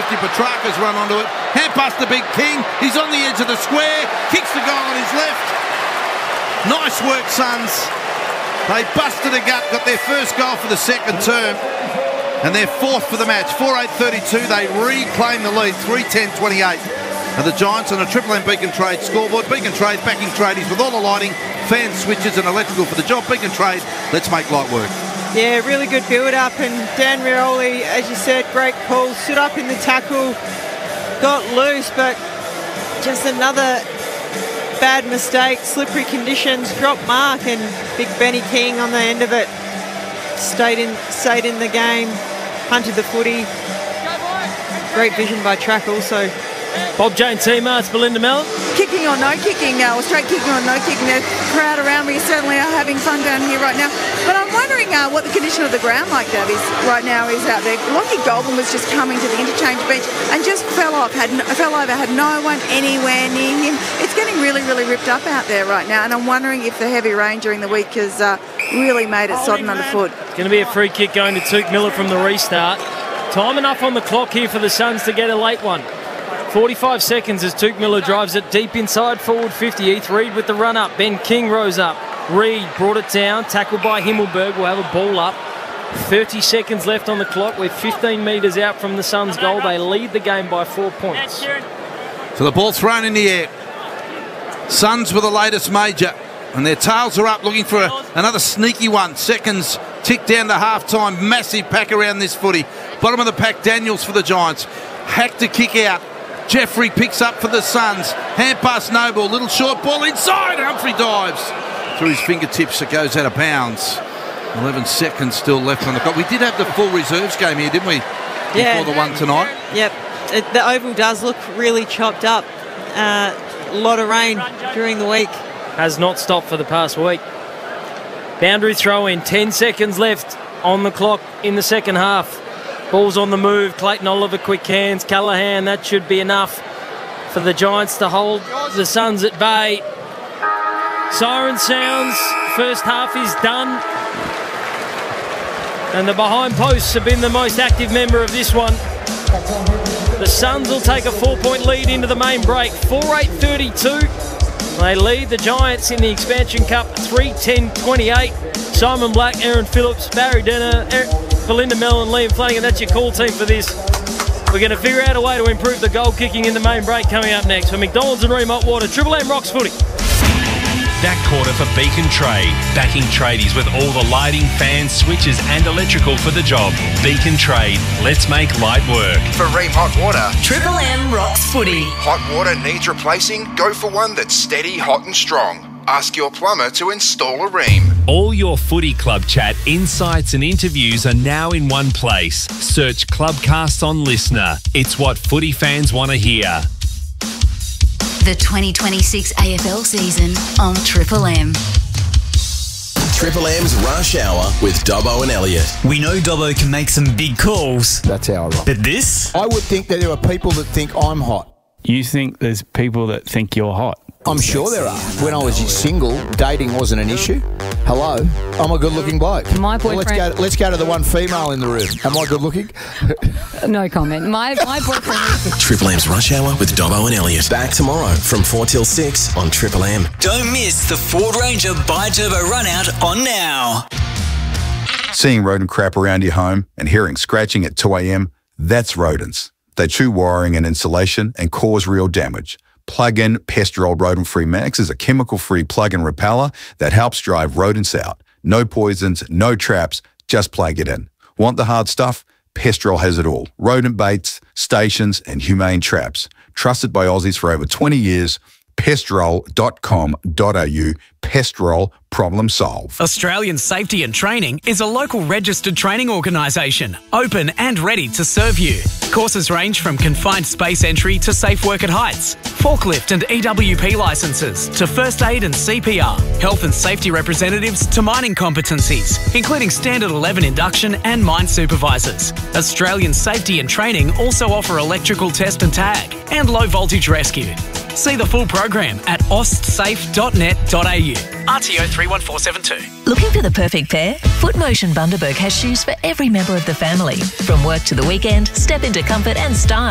50. Petrarca's run onto it. Hand pass to Big King. He's on the edge of the square. Kicks the goal on his left. Nice work, Suns. They busted a gut, got their first goal for the second term, and they're fourth for the match. 4-8-32. They reclaim the lead. 3-10-28. And the Giants on a Triple M Beacon Trade scoreboard. Beacon Trade backing tradies with all the lighting, fan switches and electrical for the job. Beacon Trade, let's make light work. Yeah, really good build-up, and Dan Rioli, as you said, great call. Stood up in the tackle, got loose, but just another bad mistake. Slippery conditions, dropped mark, and big Benny King on the end of it stayed in the game, hunted the footy. Great vision by Track also. Bob Jane teammates, Belinda Mellon. Kicking or no kicking, or straight kicking or no kicking. The crowd around me certainly are having fun down here right now. But I'm wondering what the condition of the ground like that is right now is out there. Lockie Goldman was just coming to the interchange bench and just fell over, had no one anywhere near him. It's getting really, really ripped up out there right now, and I'm wondering if the heavy rain during the week has really made it sodden underfoot. It's going to be a free kick going to Tuke Miller from the restart. Time enough on the clock here for the Suns to get a late one. 45 seconds as Tuke Miller drives it deep inside forward 50. Heath Reid with the run up. Ben King rose up. Reid brought it down. Tackled by Himmelberg. Will have a ball up. 30 seconds left on the clock. We're 15 metres out from the Suns' goal. They lead the game by 4 points. So the ball thrown in the air. Suns were the latest major, and their tails are up looking for another sneaky one. Seconds tick down to half-time. Massive pack around this footy. Bottom of the pack, Daniels for the Giants. Hack to kick out. Jeffrey picks up for the Suns. Hand pass Noble. Little short ball inside. Humphrey dives. Through his fingertips, it goes out of bounds. 11 seconds still left on the clock. We did have the full reserves game here, didn't we? Before the one tonight. Yep. The oval does look really chopped up. A lot of rain during the week. Has not stopped for the past week. Boundary throw in. 10 seconds left on the clock in the second half. Ball's on the move. Clayton Oliver, quick hands. Callaghan, that should be enough for the Giants to hold the Suns at bay. Siren sounds. First half is done. And the behind posts have been the most active member of this one. The Suns will take a 4-point lead into the main break. 4-8-32. They lead the Giants in the Expansion Cup 3-10-28. Simon Black, Aaron Phillips, Barry Denner, Belinda Mellon, Liam Flanagan. That's your call team for this. We're going to figure out a way to improve the goal kicking in the main break coming up next. For McDonald's and Remont Water, Triple M rocks footy. That quarter for Beacon Trade. Backing tradies with all the lighting, fans, switches and electrical for the job. Beacon Trade. Let's make light work. For Ream Hot Water, Triple M rocks footy. hot water needs replacing? Go for one that's steady, hot and strong. Ask your plumber to install a Ream. All your footy club chat, insights and interviews are now in one place. Search Clubcast on Listener. It's what footy fans want to hear. The 2026 AFL season on Triple M. Triple M's Rush Hour with Dobbo and Elliot. We know Dobbo can make some big calls. That's how I rock. But this? I would think that there are people that think I'm hot. You think there's people that think you're hot? I'm sure there are. When I was single, dating wasn't an issue. Hello, I'm a good-looking bloke. My boyfriend... Well, let's go to the one female in the room. Am I good-looking? No comment. My boyfriend... Triple M's Rush Hour with Dobbo and Elliot. Back tomorrow from 4 till 6 on Triple M. Don't miss the Ford Ranger Bi-Turbo Run-Out on Now. Seeing rodent crap around your home and hearing scratching at 2 a.m, that's rodents. They chew wiring and insulation and cause real damage. Plug-in Pestrol Rodent-Free Max is a chemical-free plug-in repeller that helps drive rodents out. No poisons, no traps, just plug it in. Want the hard stuff? Pestrol has it all. Rodent baits, stations and humane traps. Trusted by Aussies for over 20 years. Pestrol.com.au. Pestrol, problem solve. Australian Safety and Training is a local registered training organisation, open and ready to serve you. Courses range from confined space entry to safe work at heights, forklift and EWP licences to first aid and CPR, health and safety representatives to mining competencies, including Standard 11 induction and mine supervisors. Australian Safety and Training also offer electrical test and tag and low voltage rescue. See the full program at austsafe.net.au. RTO 31472. Looking for the perfect pair? Footmotion Bundaberg has shoes for every member of the family. From work to the weekend, step into comfort and style.